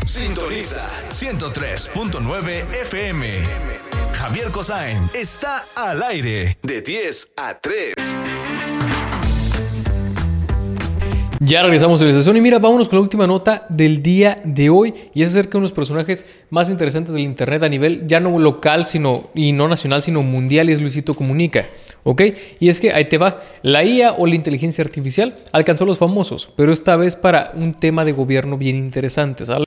Sintoniza 103.9 FM. Javier Cosain está al aire de 10 a 3. Ya regresamos a la estación y mira, vámonos con la última nota del día de hoy y es acerca de unos personajes más interesantes del internet a nivel ya no local y no nacional, sino mundial, y es Luisito Comunica, ¿ok? Y es que ahí te va, la IA o la inteligencia artificial alcanzó a los famosos, pero esta vez para un tema de gobierno bien interesante, ¿sabes?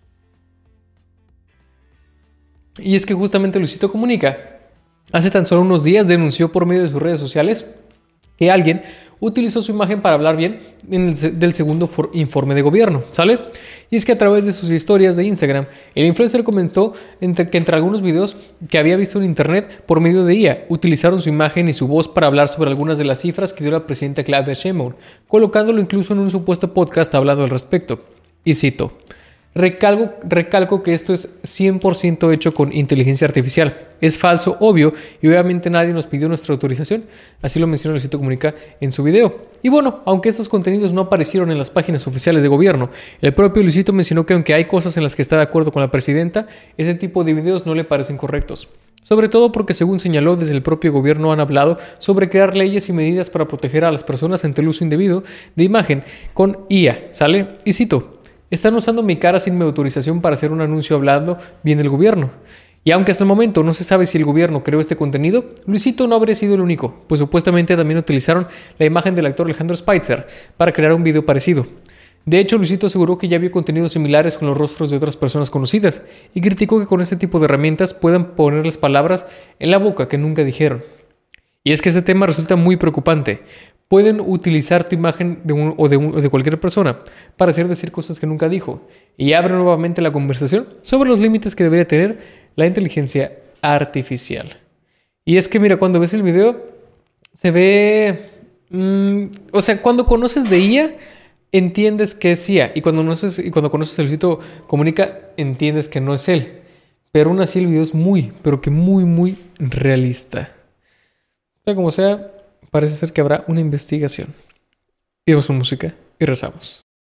Y es que justamente Luisito Comunica hace tan solo unos días denunció por medio de sus redes sociales que alguien utilizó su imagen para hablar bien del segundo informe de gobierno, ¿sale? Y es que a través de sus historias de Instagram, el influencer comentó que entre algunos videos que había visto en internet por medio de IA, utilizaron su imagen y su voz para hablar sobre algunas de las cifras que dio la presidenta Claudia Sheinbaum, colocándolo incluso en un supuesto podcast hablando al respecto. Y cito: Recalco que esto es 100% hecho con inteligencia artificial. Es falso, obvio, y obviamente nadie nos pidió nuestra autorización. Así lo menciona Luisito Comunica en su video. Y bueno, aunque estos contenidos no aparecieron en las páginas oficiales de gobierno, el propio Luisito mencionó que aunque hay cosas en las que está de acuerdo con la presidenta, ese tipo de videos no le parecen correctos. Sobre todo porque, según señaló, desde el propio gobierno han hablado sobre crear leyes y medidas para proteger a las personas ante el uso indebido de imagen con IA, ¿sale? Y cito: están usando mi cara sin mi autorización para hacer un anuncio hablando bien del gobierno. Y aunque hasta el momento no se sabe si el gobierno creó este contenido, Luisito no habría sido el único, pues supuestamente también utilizaron la imagen del actor Alejandro Spitzer para crear un video parecido. De hecho, Luisito aseguró que ya vio contenidos similares con los rostros de otras personas conocidas y criticó que con este tipo de herramientas puedan ponerles palabras en la boca que nunca dijeron. Y es que este tema resulta muy preocupante. Pueden utilizar tu imagen de cualquier persona para hacer decir cosas que nunca dijo, y abre nuevamente la conversación sobre los límites que debería tener la inteligencia artificial. Y es que mira, cuando ves el video se ve... cuando conoces de IA entiendes que es IA, y cuando conoces a Luisito Comunica entiendes que no es él. Pero aún así el video es muy realista. Sea como sea, parece ser que habrá una investigación. Iremos con música y rezamos.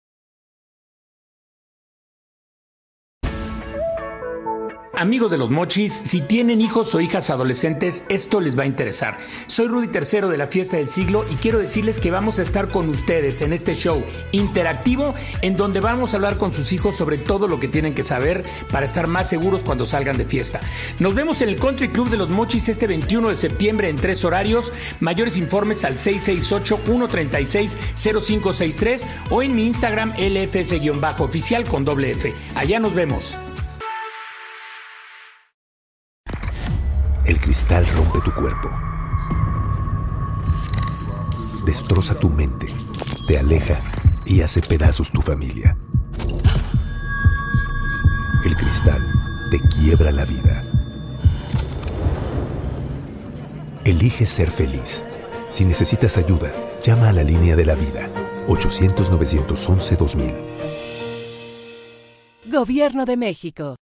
Amigos de los Mochis, si tienen hijos o hijas adolescentes, esto les va a interesar. Soy Rudy III de la Fiesta del Siglo y quiero decirles que vamos a estar con ustedes en este show interactivo en donde vamos a hablar con sus hijos sobre todo lo que tienen que saber para estar más seguros cuando salgan de fiesta. Nos vemos en el Country Club de los Mochis este 21 de septiembre en 3 horarios. Mayores informes al 668-136-0563 o en mi Instagram LFS-oficial con doble F. Allá nos vemos. El cristal rompe tu cuerpo, destroza tu mente, te aleja y hace pedazos tu familia. El cristal te quiebra la vida. Elige ser feliz. Si necesitas ayuda, llama a la línea de la vida, 800-911-2000. Gobierno de México.